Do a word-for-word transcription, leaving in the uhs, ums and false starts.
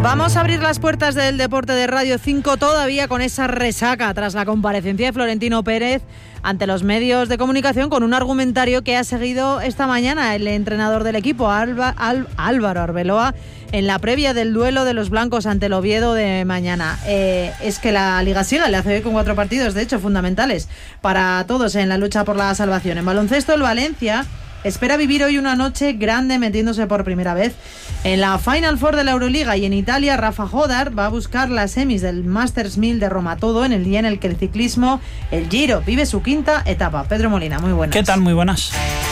Vamos a abrir las puertas del deporte de Radio cinco todavía con esa resaca tras la comparecencia de Florentino Pérez ante los medios de comunicación con un argumentario que ha seguido esta mañana el entrenador del equipo, Alba, Al, Álvaro Arbeloa, en la previa del duelo de los blancos ante el Oviedo de mañana. Eh, es que la Liga sigue, le hace con cuatro partidos, de hecho, fundamentales para todos en la lucha por la salvación. En baloncesto, el Valencia espera vivir hoy una noche grande metiéndose por primera vez en la Final Four de la Euroliga, y en Italia Rafa Hodar va a buscar las semis del Masters mil de Roma, todo en el día en el que el ciclismo, el Giro, vive su quinta etapa. Pedro Molina, muy buenas. ¿Qué tal? Muy buenas.